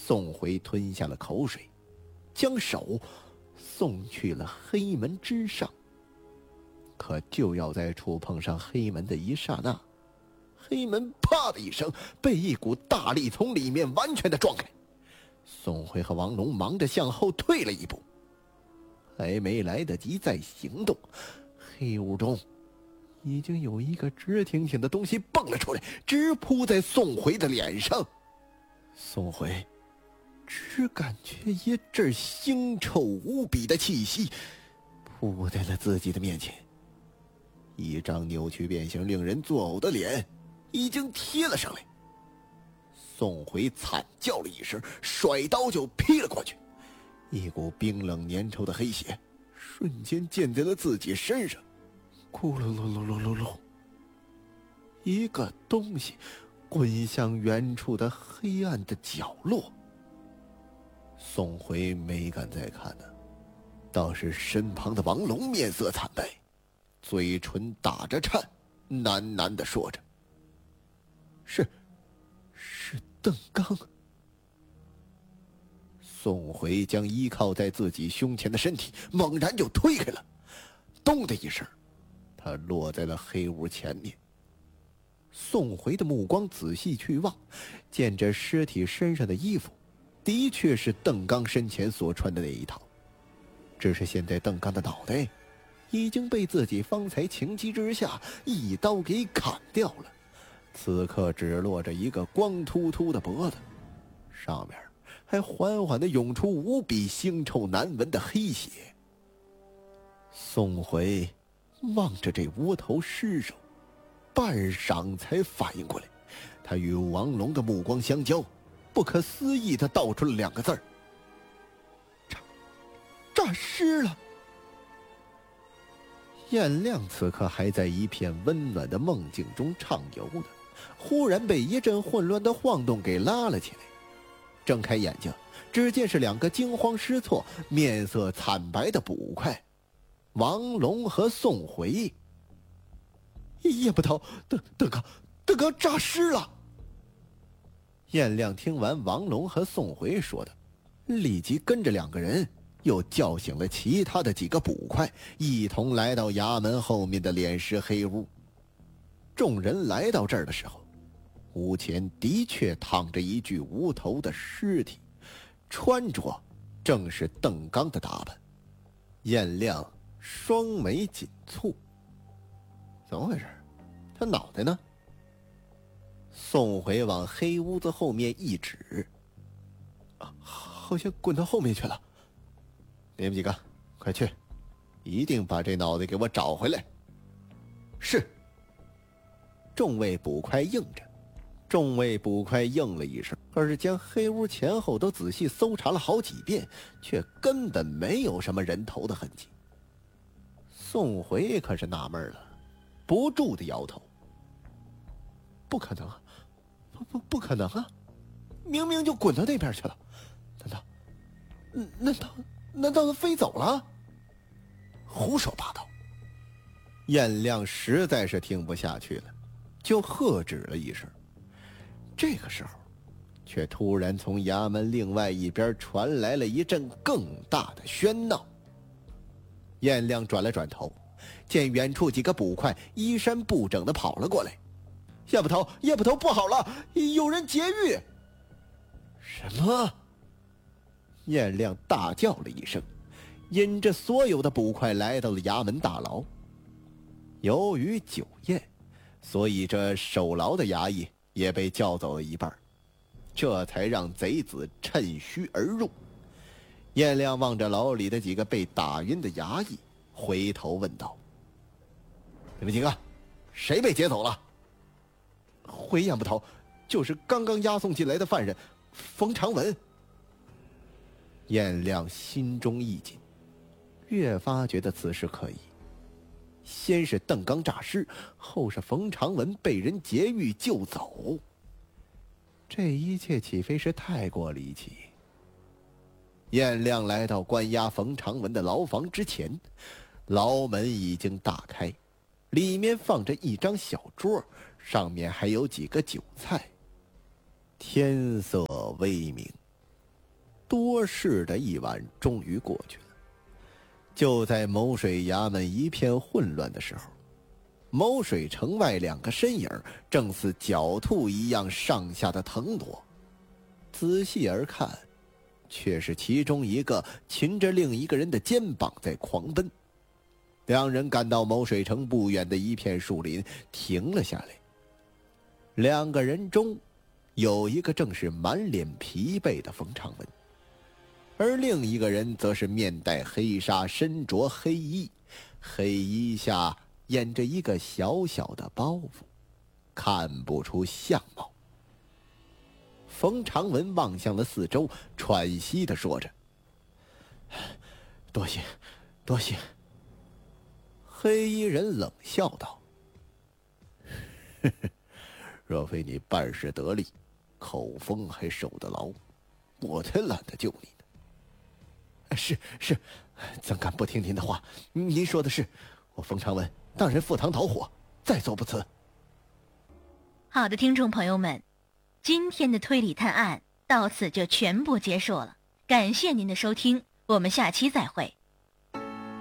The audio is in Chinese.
宋回吞下了口水，将手送去了黑门之上。可就要在触碰上黑门的一刹那，黑门啪的一声被一股大力从里面完全的撞开。宋回和王龙忙着向后退了一步，还没来得及再行动，黑屋中已经有一个直挺挺的东西蹦了出来，直扑在宋回的脸上。宋回只感觉一阵腥臭无比的气息扑在了自己的面前，一张扭曲变形令人作呕的脸已经贴了上来。宋回惨叫了一声，甩刀就劈了过去，一股冰冷粘稠的黑血瞬间溅在了自己身上，咕噜噜噜噜噜噜，一个东西滚向远处的黑暗的角落。宋回没敢再看呢，倒是身旁的王龙面色惨白，嘴唇打着颤，喃喃地说着：“是邓刚。”宋回将依靠在自己胸前的身体猛然就推开了，咚的一声，他落在了黑屋前面。宋回的目光仔细去望，见这尸体身上的衣服的确是邓刚身前所穿的那一套，只是现在邓刚的脑袋已经被自己方才情急之下一刀给砍掉了，此刻只落着一个光秃秃的脖子，上面还缓缓地涌出无比腥臭难闻的黑血。宋回望着这窝头尸首，半晌才反应过来，他与王龙的目光相交，不可思议地道出了两个字儿：诈尸了。燕亮此刻还在一片温暖的梦境中畅游呢，忽然被一阵混乱的晃动给拉了起来，睁开眼睛，只见是两个惊慌失措、面色惨白的捕快，王龙和宋回。叶不头，邓刚诈尸了。燕亮听完王龙和宋回说的，立即跟着两个人又叫醒了其他的几个捕快，一同来到衙门后面的殓尸黑屋。众人来到这儿的时候，屋前的确躺着一具无头的尸体，穿着正是邓刚的打扮。燕亮双眉紧蹙，怎么回事？他脑袋呢？宋回往黑屋子后面一指，好像滚到后面去了。你们几个快去，一定把这脑袋给我找回来。是。众位捕快应着。众位捕快应了一声，可是将黑屋前后都仔细搜查了好几遍，却根本没有什么人头的痕迹。宋回可是纳闷了，不住地摇头：不可能啊，不可能啊，明明就滚到那边去了，难道他飞走了？胡说八道！燕亮实在是听不下去了，就喝止了一声。这个时候，却突然从衙门另外一边传来了一阵更大的喧闹。燕亮转了转头，见远处几个捕快衣衫不整地跑了过来。叶捕头，不好了，有人劫狱！什么？燕亮大叫了一声，引着所有的捕快来到了衙门大牢。由于酒宴，所以这守牢的衙役也被叫走了一半，这才让贼子趁虚而入。燕亮望着牢里的几个被打晕的衙役，回头问道：你们几个谁被劫走了？回燕捕头，就是刚刚押送进来的犯人冯长文。燕亮心中一紧，越发觉得此事可疑。先是邓刚诈尸，后是冯长文被人劫狱救走，这一切岂非是太过离奇？燕亮来到关押冯长文的牢房之前，牢门已经大开，里面放着一张小桌，上面还有几个酒菜。天色微明， 多事的一晚终于过去了。就在某水衙门一片混乱的时候，某水城外2个身影正似狡兔一样上下的腾挪。仔细而看，却是其中一个擒着另一个人的肩膀在狂奔。2人赶到某水城不远的一片树林，停了下来。2个人中，有一个正是满脸疲惫的冯长文，而另一个人则是面带黑纱，身着黑衣，黑衣下掩着一个小小的包袱，看不出相貌。冯长文望向了四周，喘息地说着：“多谢，多谢。”黑衣人冷笑道：“呵呵，若非你办事得力，口风还守得牢，我才懒得救你呢。”“是，怎敢不听您的话？您说的是，我冯长文当然赴汤蹈火，在所不辞。” 好的，听众朋友们，今天的推理探案到此就全部结束了，感谢您的收听，我们下期再会。